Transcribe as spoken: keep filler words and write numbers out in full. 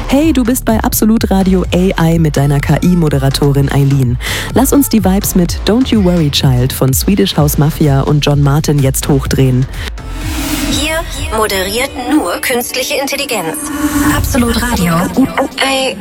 Hey, du bist bei Absolut Radio A I mit deiner K I-Moderatorin Eileen. Lass uns die Vibes mit Don't You Worry Child von Swedish House Mafia und John Martin jetzt hochdrehen. Hier moderiert nur künstliche Intelligenz. Absolut Radio.